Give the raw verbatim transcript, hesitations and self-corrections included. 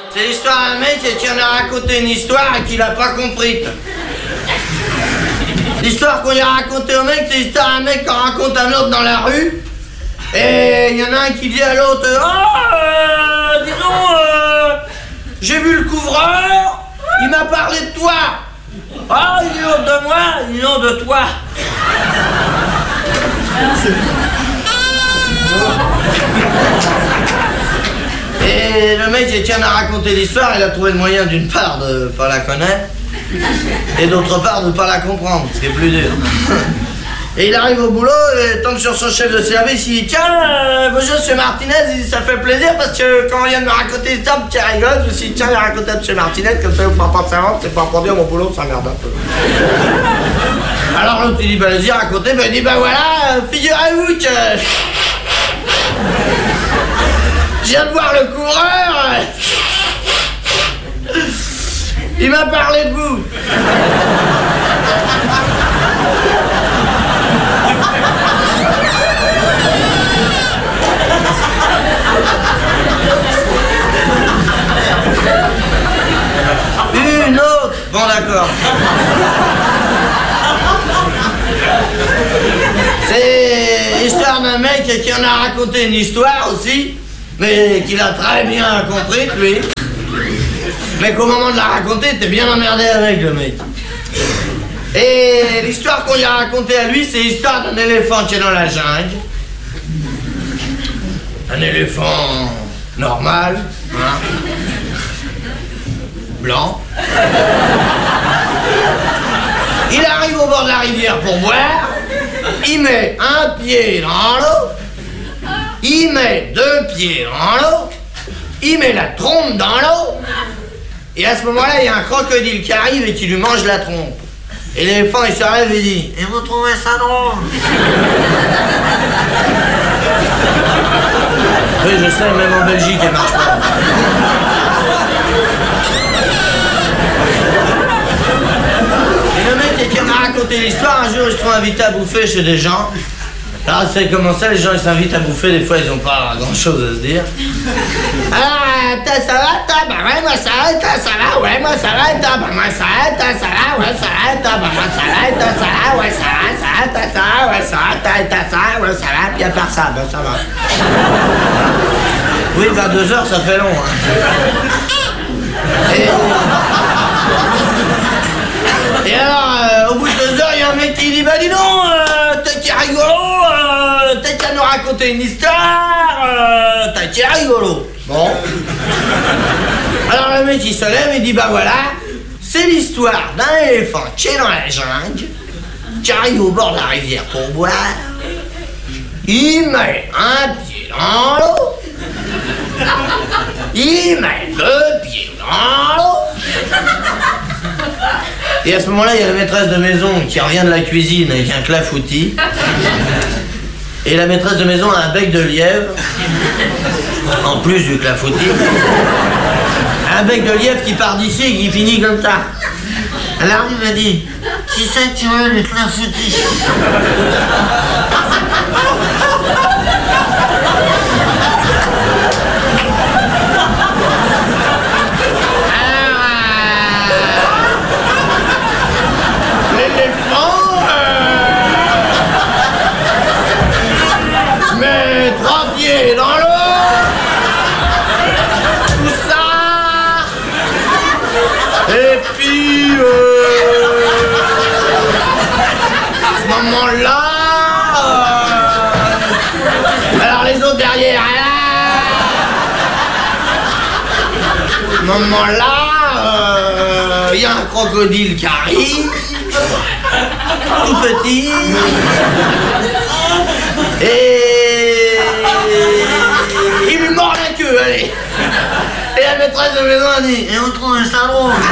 C'est l'histoire d'un mec qui en a raconté une histoire et qu'il a pas compris. L'histoire qu'on lui a racontée au mec, c'est l'histoire d'un mec qui en raconte un autre dans la rue. Et il y en a un qui dit à l'autre, « Oh, euh, dis donc, euh, j'ai vu le couvreur, il m'a parlé de toi. » Ah, oh, il dit l'autre de moi, il dit non de toi. Et le mec qui en a raconté l'histoire, il a trouvé le moyen d'une part de pas la connaître et d'autre part de ne pas la comprendre, ce qui est plus dur. Et il arrive au boulot et tombe sur son chef de service, il dit « Tiens, euh, bonjour monsieur Martinez, il dit, ça fait plaisir parce que quand on vient de me raconter l'histoire, qui rigole, je me suis dit tiens, il a raconté à monsieur Martinez, comme ça il ne fera pas de savoir, c'est pas pour dire mon boulot, ça merde un peu. » Alors l'autre il dit bah vas-y racontez, bah il dit bah voilà, figurez-vous que je viens de voir le coureur, il m'a parlé de vous. Une autre. Bon d'accord. C'est l'histoire d'un mec qui en a raconté une histoire aussi, mais qu'il a très bien compris lui. Mais qu'au moment de la raconter, t'es bien emmerdé avec le mec. Et l'histoire qu'on lui a racontée à lui, c'est l'histoire d'un éléphant qui est dans la jungle. Un éléphant normal, hein, blanc. Il arrive au bord de la rivière pour boire, il met un pied dans l'eau, il met deux pieds dans l'eau, il met la trompe dans l'eau, et à ce moment-là, il y a un crocodile qui arrive et qui lui mange la trompe. Et l'éléphant, il se relève et dit « Et vous trouvez ça drôle ?» Oui, je sais, même en Belgique, elle marche pas. Et le mec qui m'a raconté l'histoire, un jour, il se trouve invité à bouffer chez des gens. Alors, c'est comment ça, les gens, ils s'invitent à bouffer, des fois, ils ont pas grand-chose à se dire. Ah, toi, ça va, toi? Bah ouais, moi, ça va, toi, ça va, ouais, moi, ça va, toi, bah moi, ça va, toi, ça va, ouais, ça va, toi, bah moi, ça va, toi, ça va, ouais, ça va, ça va, toi, ça va, ouais, ça va, toi, toi, ça, ouais, ça va, puis à part ça, ben, ça va. Oui, bah, deux heures, ça fait long, hein. Et... Et alors, euh, au bout de deux heures, il y a un mec qui dit, bah, dis donc, euh, t'es qui est rigolo, euh, t'es qu'à nous raconter une histoire, euh, t'es qui est rigolo. Bon. Alors le mec il se lève et dit bah voilà, c'est l'histoire d'un éléphant qui est dans la jungle, qui arrive au bord de la rivière pour boire, il met un pied dans l'eau, il met deux pieds dans l'eau, et à ce moment-là il y a la maîtresse de maison qui revient de la cuisine avec un clafoutis, et la maîtresse de maison a un bec de lièvre, en plus du clafoutis. Un bec de lièvre qui part d'ici et qui finit comme ça. Elle arrive et dit « Qui c'est qui veut le clafoutis ?» Dans l'eau, tout ça, et puis euh, à ce moment-là, euh, alors les autres derrière, à ce moment-là, il euh, y a un crocodile qui arrive, tout petit, et il lui mord la queue, allez. Et la maîtresse de maison a dit, et on trouve ça drôle.